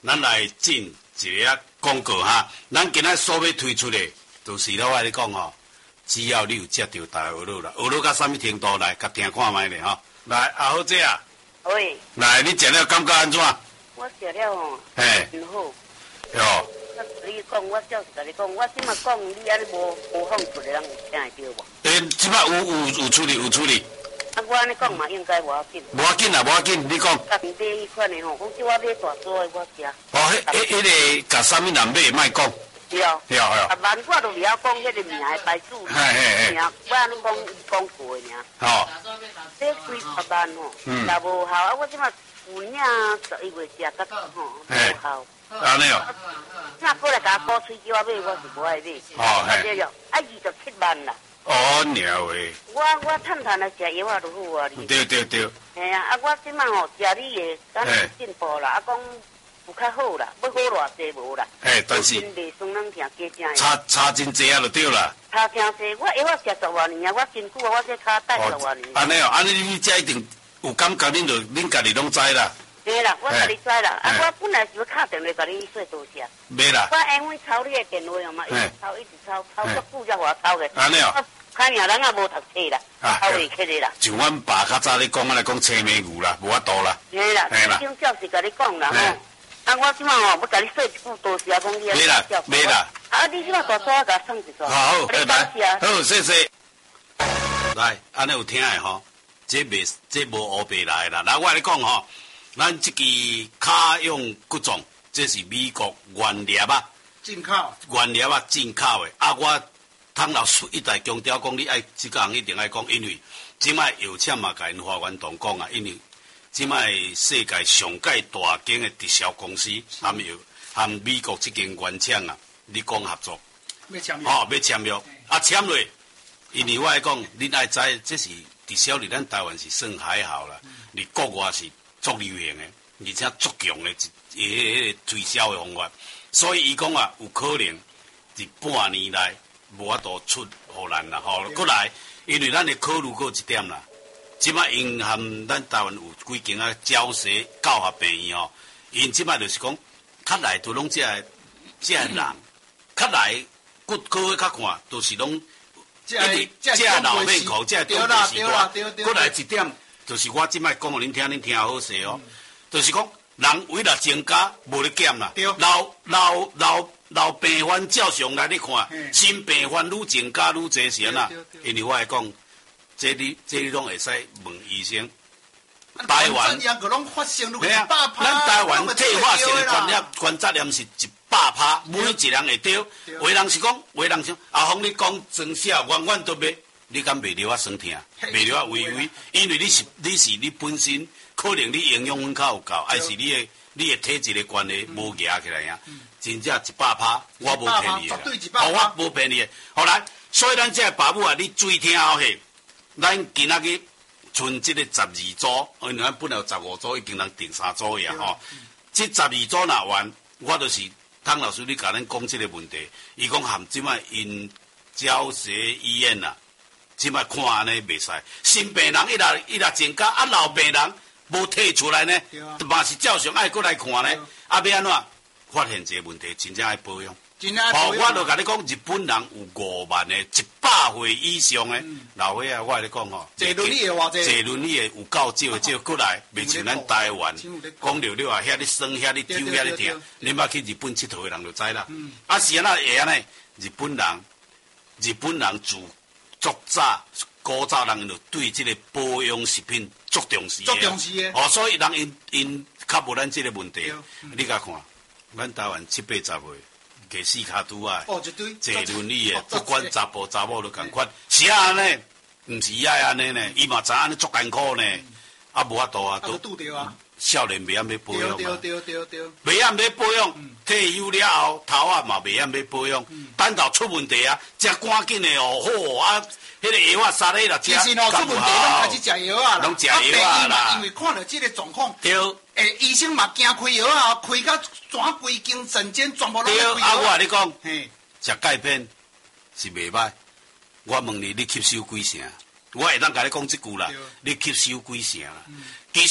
咱来进一个广告哈。咱今仔所要推出的，就是我跟你讲吼，只要你有接到台鹅肉啦，鹅肉到什么程度来，甲听看卖咧吼。来，阿好姐啊， 喂， 来，你食了感觉安怎？ 我食了吼， 嘿， 真好。 哟， 你讲，我照是甲你讲，我即马讲，你安尼无放出来，人有听会着无？ 即摆有处理有处理。 啊，我安尼讲嘛，应该无要紧。 无要紧啦，无要紧，你讲。 甲买迄款的吼，讲叫我买大组的，我食。 哦，迄个甲啥物人买，莫讲。 对哦。 对哦。 啊，万我都袂晓讲迄个名的牌子。 嘿嘿嘿。 名，我安尼讲过的尔。 哦。 这几十万吼，也无效啊！我即马有领11月食到吼，无效。 安尼哦。 那过来甲我鼓吹叫我买，我是无爱买。 哦嘿。 对了，啊27万啦。 哦，鸟诶！ 我趁来食药啊，就好啊。 对对对。 嘿啊，啊我即摆吼食你的，敢有进步啦，啊讲有较好啦，要好偌济无啦。 嘿，但是真袂酸人听加正。 差真济啊，就对啦。 差真济，我药啊食10多年啊，我真久啊，我这骹带10多年。 安尼哦，安尼你这一定有感觉，恁家己拢知啦。 对啦，我甲你知啦，啊我本来是要敲电话甲你说多谢。 袂啦。 我因为抄你的电话嘛，一直抄足久才我抄的。 安尼哦。 看命人也无读册啦，抄袂起的啦。 像阮爸较早咧讲，来讲青梅牛啦，无法度啦。 嘿啦，已经照是甲你讲啦吼。啊，我即马吼要甲你说一句多谢，讲你袂啦，袂啦。 啊， 你即马大纸甲送一撮。 好， 拜拜。 好，谢谢。来，安尼有听的吼，这无乌白来啦。来，我跟你讲吼，咱这支卡用骨种，这是美国原粒啊， 进口原粒啊，进口的。啊，我汤老师一再强调讲，你爱这个行一定爱讲，因为即摆药厂嘛，甲因花园同讲啊，因为即摆世界上界大间的直销公司，含美国这间原厂啊，你讲合作， 要签约， 要签约，啊签落，因为我来讲，你爱知，这是直销伫咱台湾是算还好啦，你国外是足流行的，而且足强的迄个推销的方法，所以伊讲啊，有可能伫半年内。无法度出互咱啦，吼，过来，因为咱会考虑过一点啦。即摆因含咱台湾有几间啊招生教学病院吼，因即摆就是讲，较来都拢这人，较来骨科较看，都是拢这老面孔，这中国时代。过来一点，就是我即摆讲互恁听，恁听好势哦。就是讲，人为了增加，无咧减啦。老病患照常来咧看，新病患愈增加愈侪时啊。因为我来讲，这你拢会使问医生。台湾， 咱个拢发生对啊，咱台湾退化性的关节炎是100%，每一人会得。有人是讲，有人想，阿峰你讲真少，阮都袂，你敢袂了啊酸痛，袂了啊微，因为你本身可能你营养分较有够，还是你的体质的关系无压起来呀。真正100%，我无骗你的，我无骗你的。后来，所以咱这爸母啊，你注意听好嘿。咱今仔日剩这个12组，因为咱本来有15组，已经人定3组呀吼。这12组若完，我就是汤老师，你甲咱讲这个问题。伊讲含即摆因交社医院啊，即摆看安尼袂使。新病人一来增加，啊老病人无退出来呢，嘛是照常爱过来看呢。啊要安怎？发现这个问题，真正爱保养。我就甲你讲，日本人有5万的100岁以上的老岁仔，我跟你讲吼， 坐轮椅的偌济， 坐轮椅的有够少，只过来，袂像咱台湾讲了了啊，遐咧酸，遐咧抽，遐咧疼。你捌去日本佚佗的人就知啦。啊是安那会安尼？日本人自足早古早人就对这个保养食品足重视的。哦，所以人因较无咱这个问题。你甲看。咱台湾7、8、10岁，给4卡拄啊，坐轮椅的，不管查甫查某都共款。是啊，安尼，毋是爱安尼呢，伊嘛知安尼足艰苦呢，啊无法度啊，都少年袂晓要保养嘛，袂晓要保养，退休了后头啊嘛袂晓要保养，等到出问题啊，才赶紧的哦好啊，迄个药啊杀咧啦， 其实喏出问题拢开始食药啊啦， 拢食药啊啦， 因为看到这个状况， 对， 医生嘛惊开药啊，开到全规间诊间全部拢开药。 对，啊我甲你讲，食钙片是袂歹，我问你吸收几成？我会当甲你讲即句啦，你吸收几成啦？其实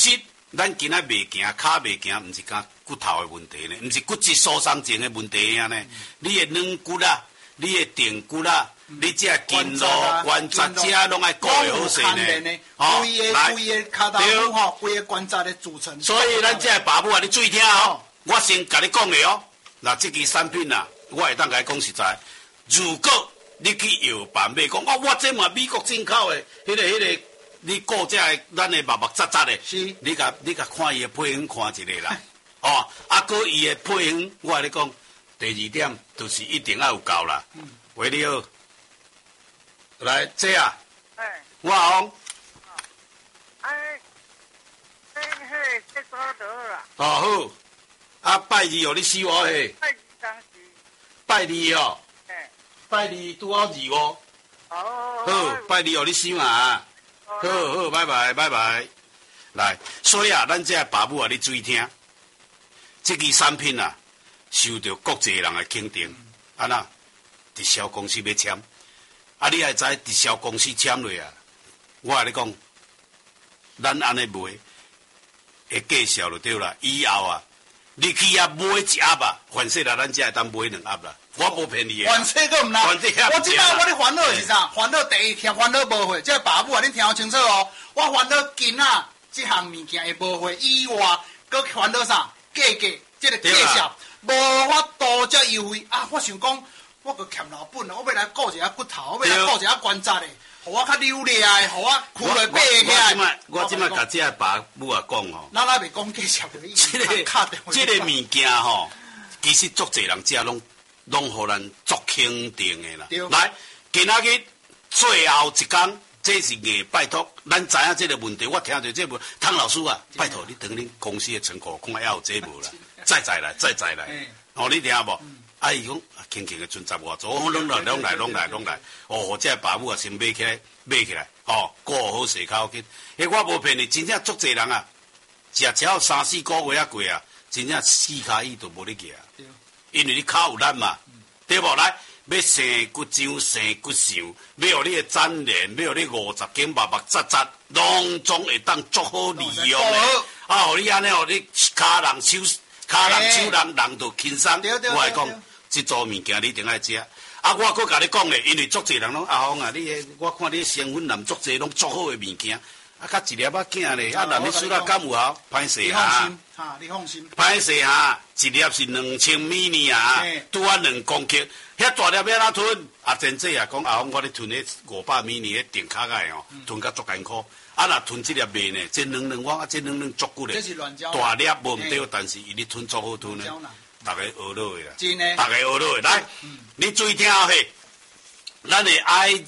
咱今仔袂行，骹袂行，毋是讲骨头的问题呢，毋是骨质疏松症的问题啊呢。你的软骨啊，你的胫骨啊，你这筋络、关节这拢爱顾会好势呢。 哦，规个骹头骨吼，规个关节的组成。 所以咱这爸母啊，你注意听哦。我先甲你讲的哦。那这支产品啊，我会当甲你讲实在，如果你去药房买讲，我这嘛美国进口的，迄个。你顾这咱的目目扎扎的， 是， 你甲看伊的配方看一下啦，哦，啊，搁伊的配方，我跟你讲，第二点就是一定要有够啦。为你好，来这啊，我讲， 这多得啦。 哦好，啊拜二哦，你收我嘿。 拜二当时。 拜二哦。拜二拄好2哦。好，拜二哦，你收啊。好，拜拜。来，所以啊，咱这爸母啊，你注意听，这支产品啊，受到国际人的肯定，啊那，直销公司要签，啊，你也知直销公司签落啊，我跟你讲，咱安尼卖，会介绍就对啦。以后啊，你去遐买一盒啊，凡说啦，咱这会当买2盒啦。我无骗你的， 凡说个唔啦，我即摆我咧烦恼是啥？烦恼第一听烦恼无货，这爸母啊，恁听清楚哦。我烦恼囡仔这项物件会无货以外，搁烦恼啥？价格，这个介绍无法度遮优惠啊！我想讲，我搁欠老本我要来顾一下骨头，我要来顾一下关节的，互我较溜咧的，互我躯来爬起来。 我即摆甲这爸母啊讲吼， 咱未讲介绍着伊。 这个物件吼，其实足侪人遮拢互咱足肯定的啦。来，今仔日最后一天，这是硬拜托，咱知影这个问题，我听到这个汤老师啊，拜托你等恁公司的成果，看要有这无啦，再来。哦，你听无？啊，伊讲轻轻的存10外组，我拢来。哦，这爸母啊，先买起来，哦，过好势口去。我无骗你，真正足侪人啊，食超3-4个月啊过啊，真正4脚椅都无咧行。因为你脚有力嘛，对无？来，要生骨浆、生骨相，要互你的粘连，要互你50斤目目扎扎，拢总会当足好利用的。啊，互你安尼，互你脚人手人就轻松。我来讲，这组物件你一定爱食。啊，我搁甲你讲咧，因为足侪人拢阿峰啊，我看你成分含足侪拢足好的物件。啊，甲一粒仔囝咧，啊，男的输啦敢有效？歹势哈！ 你放心。 歹势哈，一粒是2000ml啊，拄啊2公克，遐大粒要哪吞？啊，真济啊，讲阿峰我咧吞迄500 ml 迄定卡个哦，吞甲足艰苦。啊，若吞这粒袂呢，这两我啊，这两足骨咧。 这是乱椒。 大粒无毋对，但是伊咧吞足好吞咧。大家学落去啦。 真诶。 大家学落去，来，你注意听下嘿。咱的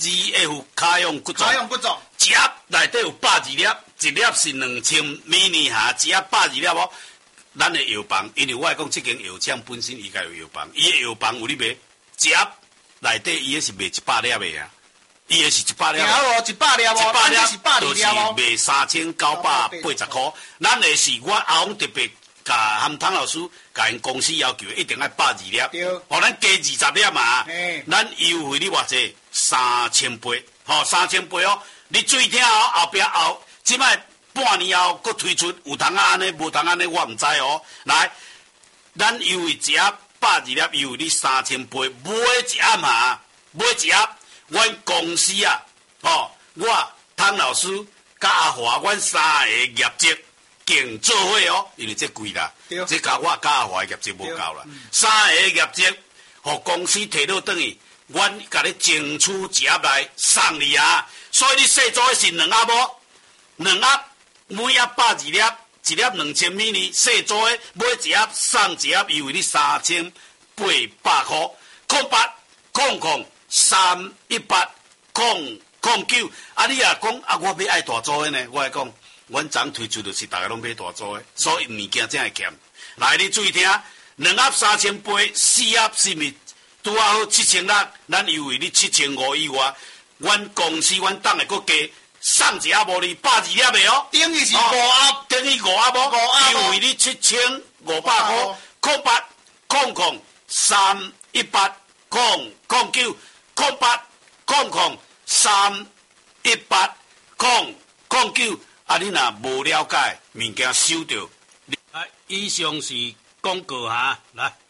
IGF 卡用骨种，一盒内底有120粒，一粒是2000 ml 哈，一盒120粒哦。咱的药房，因为我讲这间药厂本身伊家有药房，伊的药房有咧卖，一盒内底伊个是卖100粒的啊，伊个是100粒。 哦，100粒哦，100粒是120粒哦， 就是卖3980块。咱的是我阿峰特别。含汤老师，甲因公司要求一定要120粒，互咱加20粒嘛。咱优惠你偌济3000倍，吼3000倍哦。你注意听哦，后壁即摆半年后佫推出有通安尼，无通安尼我毋知哦。来，咱优惠一盒120粒，优惠你3000倍，买一盒嘛，买一盒。阮公司啊，吼我汤老师甲阿华，阮3个业绩。竞做伙哦，因为这贵啦，这甲我甲阿华业绩无够啦。3个业绩，互公司摕到转去，阮甲你争取一盒来送你啊。所以你细组的是2盒无？2盒，每盒120粒，一粒2000 ml，细组的买一盒送一盒，优惠你3800块。0800-318-009，啊你啊讲啊，我要爱大组的呢，我来讲。阮昨推出就是大家拢买大组的，所以物件真会欠。来，你注意听，2盒3000杯，4盒是咪拄啊好7600，咱优惠你7500以外，阮公司阮党会佫加送一盒无哩120粒的哦。 等于是5盒， 等于5盒无？优惠你7500块，0800-318-009，0800-318-009。 啊，你若无了解物件收着。 以上是广告哈，来。